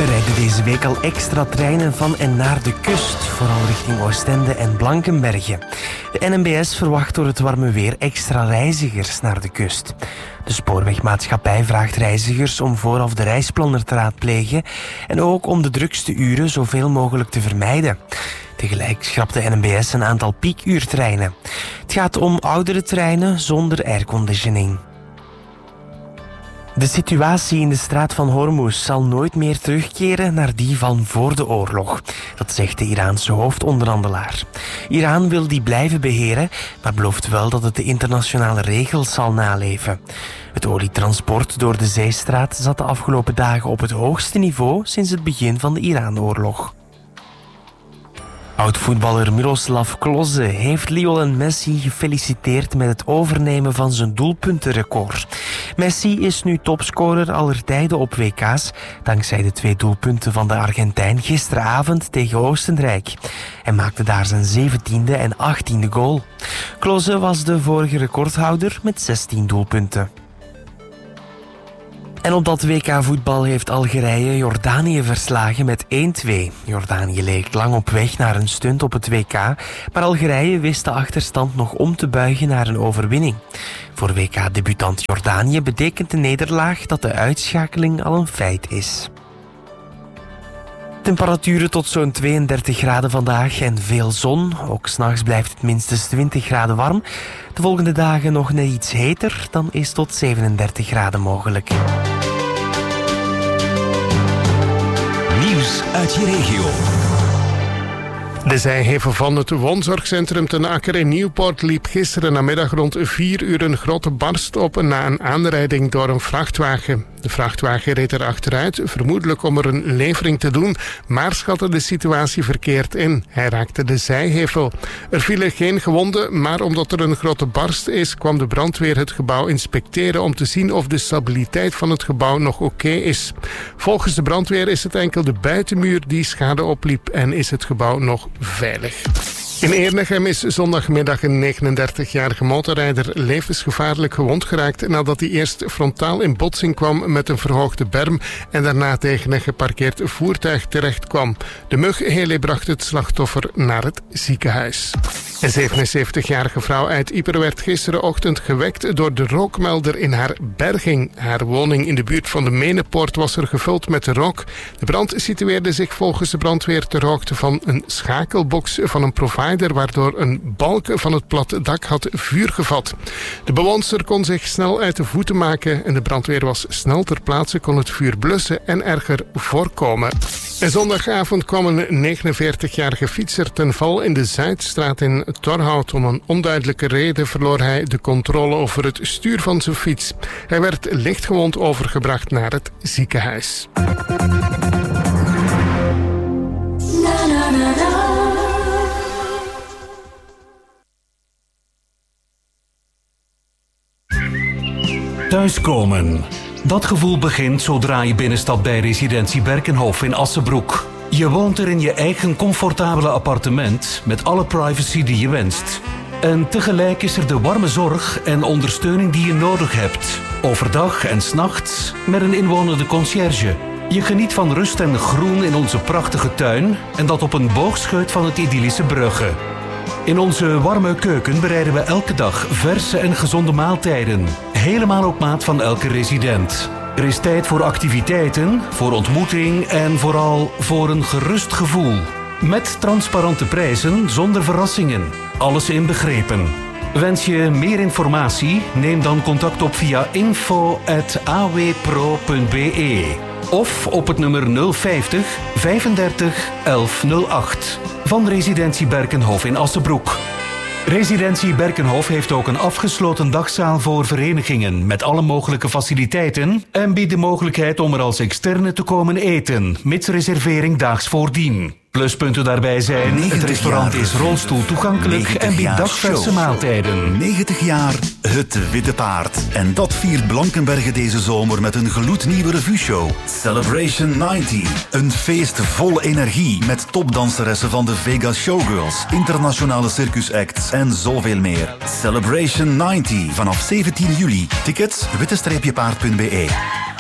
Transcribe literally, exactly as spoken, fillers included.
Er rijden deze week al extra treinen van en naar de kust, vooral richting Oostende en Blankenberge. De N M B S verwacht door het warme weer extra reizigers naar de kust. De spoorwegmaatschappij vraagt reizigers om vooraf de reisplanner te raadplegen en ook om de drukste uren zoveel mogelijk te vermijden. Tegelijk schrapt de N M B S een aantal piekuurtreinen. Het gaat om oudere treinen zonder airconditioning. De situatie in de straat van Hormuz zal nooit meer terugkeren naar die van voor de oorlog. Dat zegt de Iraanse hoofdonderhandelaar. Iran wil die blijven beheren, maar belooft wel dat het de internationale regels zal naleven. Het olietransport door de zeestraat zat de afgelopen dagen op het hoogste niveau sinds het begin van de Iran-oorlog. Oud-voetballer Miroslav Klose heeft Lionel Messi gefeliciteerd met het overnemen van zijn doelpuntenrecord. Messi is nu topscorer aller tijden op W K's, dankzij de twee doelpunten van de Argentijn gisteravond tegen Oostenrijk. Hij maakte daar zijn zeventiende en achttiende goal. Klose was de vorige recordhouder met zestien doelpunten. En op dat W K-voetbal heeft Algerije Jordanië verslagen met één twee. Jordanië leek lang op weg naar een stunt op het W K, maar Algerije wist de achterstand nog om te buigen naar een overwinning. Voor W K-debutant Jordanië betekent de nederlaag dat de uitschakeling al een feit is. Temperaturen tot zo'n tweeëndertig graden vandaag en veel zon. Ook 's nachts blijft het minstens twintig graden warm. De volgende dagen nog net iets heter, dan is tot zevenendertig graden mogelijk. Nieuws uit je regio. De zijhevel van het woonzorgcentrum Ten Akker in Nieuwpoort liep gisteren namiddag rond vier uur een grote barst op na een aanrijding door een vrachtwagen. De vrachtwagen reed er achteruit, vermoedelijk om er een levering te doen, maar schatte de situatie verkeerd in. Hij raakte de zijhevel. Er vielen geen gewonden, maar omdat er een grote barst is, kwam de brandweer het gebouw inspecteren om te zien of de stabiliteit van het gebouw nog oké is. Volgens de brandweer is het enkel de buitenmuur die schade opliep en is het gebouw nog veilig. In Eernegem is zondagmiddag een negenendertigjarige motorrijder levensgevaarlijk gewond geraakt nadat hij eerst frontaal in botsing kwam met een verhoogde berm en daarna tegen een geparkeerd voertuig terecht kwam. De mugheli bracht het slachtoffer naar het ziekenhuis. Een zevenenzeventigjarige vrouw uit Ieper werd gisterenochtend gewekt door de rookmelder in haar berging. Haar woning in de buurt van de Menepoort was er gevuld met rook. De brand situeerde zich volgens de brandweer ter hoogte van een schakelbox van een provider, waardoor een balk van het platte dak had vuur gevat. De bewoonster kon zich snel uit de voeten maken en de brandweer was snel ter plaatse, kon het vuur blussen en erger voorkomen. En zondagavond kwam een negenenveertigjarige fietser ten val in de Zuidstraat in Torhout. Om een onduidelijke reden verloor hij de controle over het stuur van zijn fiets. Hij werd lichtgewond overgebracht naar het ziekenhuis. Thuiskomen. Dat gevoel begint zodra je binnenstapt bij Residentie Berkenhof in Assenbroek. Je woont er in je eigen comfortabele appartement met alle privacy die je wenst. En tegelijk is er de warme zorg en ondersteuning die je nodig hebt. Overdag en 's nachts met een inwonende conciërge. Je geniet van rust en groen in onze prachtige tuin en dat op een boogscheut van het idyllische Brugge. In onze warme keuken bereiden we elke dag verse en gezonde maaltijden. Helemaal op maat van elke resident. Er is tijd voor activiteiten, voor ontmoeting en vooral voor een gerust gevoel. Met transparante prijzen zonder verrassingen. Alles inbegrepen. Wens je meer informatie? Neem dan contact op via info at a w pro punt b e of op het nummer nul vijftig vijfendertig elf nul acht van Residentie Berkenhof in Assenbroek. Residentie Berkenhof heeft ook een afgesloten dagzaal voor verenigingen met alle mogelijke faciliteiten en biedt de mogelijkheid om er als externe te komen eten, mits reservering daags voordien. Pluspunten daarbij zijn, het restaurant is rolstoel toegankelijk en biedt dagverse maaltijden. negentig jaar Het Witte Paard. En dat viert Blankenberge deze zomer met een gloednieuwe revueshow. Celebration negentig. Een feest vol energie met topdanseressen van de Vegas Showgirls, internationale circusacts en zoveel meer. Celebration negentig vanaf zeventien juli. Tickets witte paard punt b e.